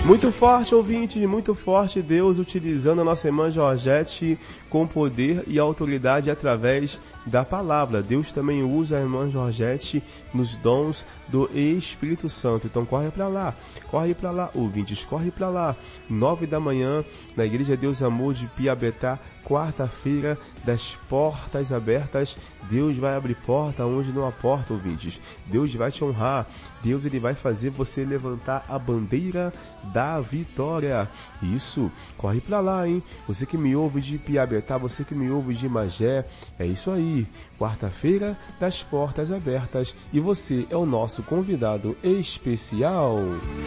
Muito forte, ouvinte, muito forte, Deus utilizando a nossa irmã Georgette com poder e autoridade através da palavra. Deus também usa a irmã Georgette nos dons do Espírito Santo. Então corre para lá, ouvintes, corre para lá. 9 da manhã, na Igreja Deus Amor de Piabetá, quarta-feira das portas abertas. Deus vai abrir porta onde não há porta, ouvintes. Deus vai te honrar. Deus ele vai fazer você levantar a bandeira da vitória. Isso, corre pra lá, hein? Você que me ouve de Piabetá, você que me ouve de Magé, é isso aí. Quarta-feira das portas abertas e você é o nosso convidado especial.